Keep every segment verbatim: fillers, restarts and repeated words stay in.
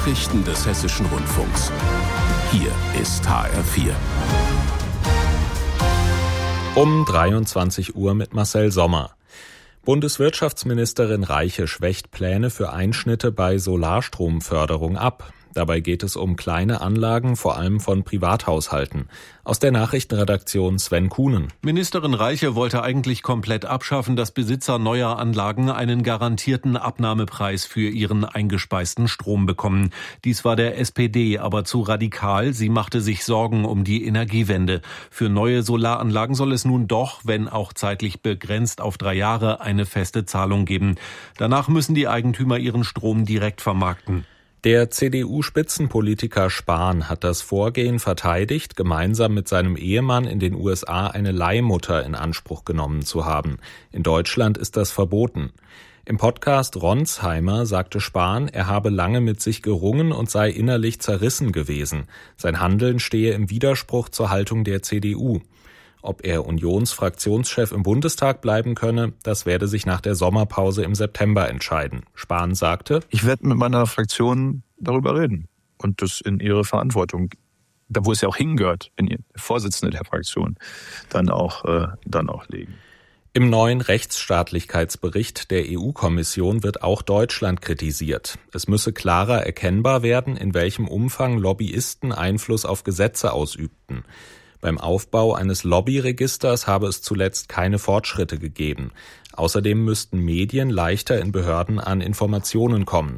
Nachrichten des Hessischen Rundfunks. Hier ist H R vier. Um dreiundzwanzig Uhr mit Marcel Sommer. Bundeswirtschaftsministerin Reiche schwächt Pläne für Einschnitte bei Solarstromförderung ab. Dabei geht es um kleine Anlagen, vor allem von Privathaushalten. Aus der Nachrichtenredaktion Sven Kuhnen. Ministerin Reiche wollte eigentlich komplett abschaffen, dass Besitzer neuer Anlagen einen garantierten Abnahmepreis für ihren eingespeisten Strom bekommen. Dies war der S P D aber zu radikal. Sie machte sich Sorgen um die Energiewende. Für neue Solaranlagen soll es nun doch, wenn auch zeitlich begrenzt auf drei Jahre, eine feste Zahlung geben. Danach müssen die Eigentümer ihren Strom direkt vermarkten. Der C D U-Spitzenpolitiker Spahn hat das Vorgehen verteidigt, gemeinsam mit seinem Ehemann in den U S A eine Leihmutter in Anspruch genommen zu haben. In Deutschland ist das verboten. Im Podcast Ronsheimer sagte Spahn, er habe lange mit sich gerungen und sei innerlich zerrissen gewesen. Sein Handeln stehe im Widerspruch zur Haltung der C D U. Ob er Unionsfraktionschef im Bundestag bleiben könne, das werde sich nach der Sommerpause im September entscheiden. Spahn sagte: Ich werde mit meiner Fraktion darüber reden und das in ihre Verantwortung, da wo es ja auch hingehört, in die Vorsitzende der Fraktion, dann auch, äh, dann auch legen. Im neuen Rechtsstaatlichkeitsbericht der E U-Kommission wird auch Deutschland kritisiert. Es müsse klarer erkennbar werden, in welchem Umfang Lobbyisten Einfluss auf Gesetze ausübten. Beim Aufbau eines Lobbyregisters habe es zuletzt keine Fortschritte gegeben. Außerdem müssten Medien leichter in Behörden an Informationen kommen.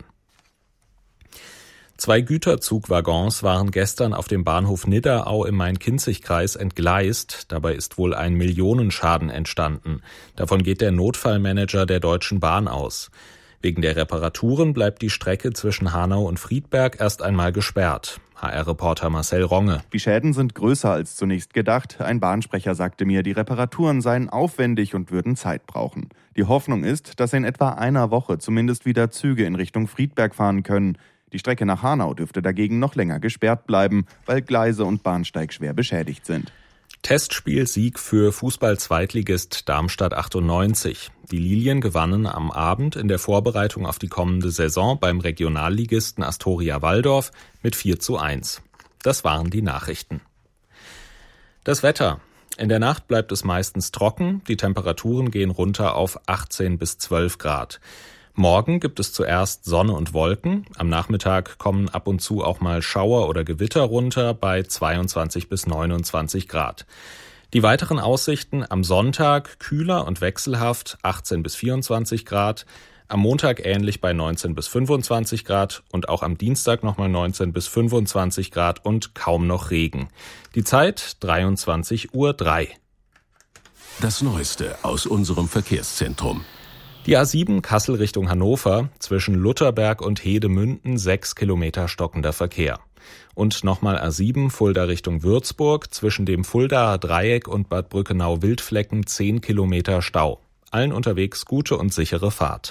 Zwei Güterzugwaggons waren gestern auf dem Bahnhof Nidderau im Main-Kinzig-Kreis entgleist. Dabei ist wohl ein Millionenschaden entstanden. Davon geht der Notfallmanager der Deutschen Bahn aus. Wegen der Reparaturen bleibt die Strecke zwischen Hanau und Friedberg erst einmal gesperrt. H R-Reporter Marcel Ronge. Die Schäden sind größer als zunächst gedacht. Ein Bahnsprecher sagte mir, die Reparaturen seien aufwendig und würden Zeit brauchen. Die Hoffnung ist, dass in etwa einer Woche zumindest wieder Züge in Richtung Friedberg fahren können. Die Strecke nach Hanau dürfte dagegen noch länger gesperrt bleiben, weil Gleise und Bahnsteig schwer beschädigt sind. Testspielsieg für Fußball-Zweitligist Darmstadt achtundneunzig. Die Lilien gewannen am Abend in der Vorbereitung auf die kommende Saison beim Regionalligisten Astoria Walldorf mit vier zu eins. Das waren die Nachrichten. Das Wetter. In der Nacht bleibt es meistens trocken, die Temperaturen gehen runter auf achtzehn bis zwölf Grad. Morgen gibt es zuerst Sonne und Wolken. Am Nachmittag kommen ab und zu auch mal Schauer oder Gewitter runter bei zweiundzwanzig bis neunundzwanzig Grad. Die weiteren Aussichten: am Sonntag kühler und wechselhaft achtzehn bis vierundzwanzig Grad, am Montag ähnlich bei neunzehn bis fünfundzwanzig Grad und auch am Dienstag nochmal neunzehn bis fünfundzwanzig Grad und kaum noch Regen. Die Zeit dreiundzwanzig Uhr drei. Das Neueste aus unserem Verkehrszentrum. Die A sieben Kassel Richtung Hannover, zwischen Lutherberg und Hedemünden sechs Kilometer stockender Verkehr. Und nochmal A sieben Fulda Richtung Würzburg, zwischen dem Fuldaer Dreieck und Bad Brückenau-Wildflecken zehn Kilometer Stau. Allen unterwegs gute und sichere Fahrt.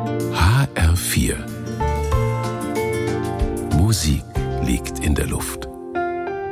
H R vier. Musik liegt in der Luft.